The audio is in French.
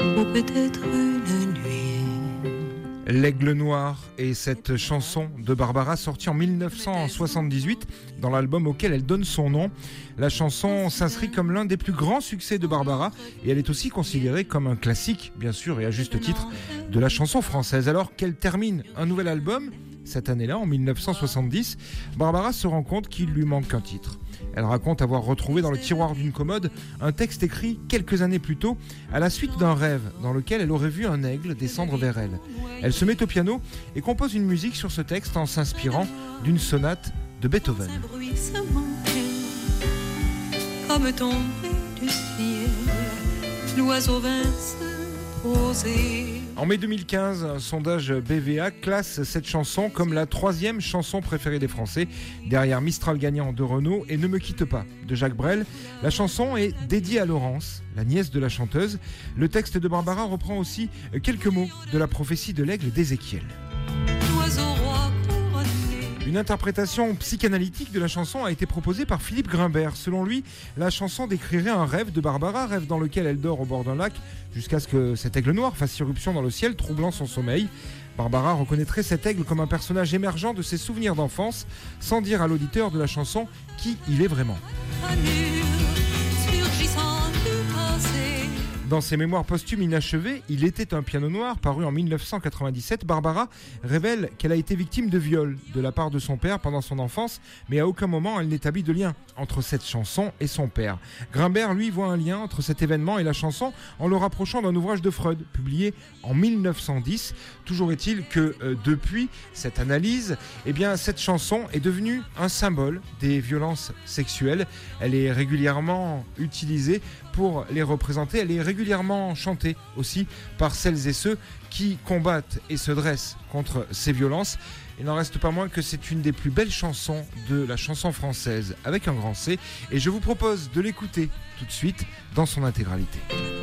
ou peut-être une nuit. L'Aigle Noir est cette chanson de Barbara sortie en 1978 dans l'album auquel elle donne son nom. La chanson s'inscrit comme l'un des plus grands succès de Barbara et elle est aussi considérée comme un classique, bien sûr, et à juste titre, de la chanson française. Alors qu'elle termine un nouvel album, cette année-là, en 1970, Barbara se rend compte qu'il lui manque un titre. Elle raconte avoir retrouvé dans le tiroir d'une commode un texte écrit quelques années plus tôt à la suite d'un rêve dans lequel elle aurait vu un aigle descendre vers elle. Elle se met au piano et compose une musique sur ce texte en s'inspirant d'une sonate de Beethoven. Un bruit se manquait, comme tombé du ciel, l'oiseau vint se poser. En mai 2015, un sondage BVA classe cette chanson comme la 3e chanson préférée des Français, derrière Mistral gagnant de Renaud et Ne me quitte pas de Jacques Brel. La chanson est dédiée à Laurence, la nièce de la chanteuse. Le texte de Barbara reprend aussi quelques mots de la prophétie de l'aigle d'Ézéchiel. L'oiseau roi couronné. Une interprétation psychanalytique de la chanson a été proposée par Philippe Grimbert. Selon lui, la chanson décrirait un rêve de Barbara, rêve dans lequel elle dort au bord d'un lac jusqu'à ce que cet aigle noir fasse irruption dans le ciel, troublant son sommeil. Barbara reconnaîtrait cet aigle comme un personnage émergent de ses souvenirs d'enfance, sans dire à l'auditeur de la chanson qui il est vraiment. Surgissant du passé. Dans ses mémoires posthumes inachevées, Il était un piano noir, paru en 1997, Barbara révèle qu'elle a été victime de viol de la part de son père pendant son enfance, mais à aucun moment elle n'établit de lien entre cette chanson et son père. Grimbert, lui, voit un lien entre cet événement et la chanson en le rapprochant d'un ouvrage de Freud, publié en 1910. Toujours est-il que depuis cette analyse, cette chanson est devenue un symbole des violences sexuelles. Elle est régulièrement utilisée pour les représenter. Elle est régulièrement chantée aussi par celles et ceux qui combattent et se dressent contre ces violences. Il n'en reste pas moins que c'est une des plus belles chansons de la chanson française avec un grand C et je vous propose de l'écouter tout de suite dans son intégralité.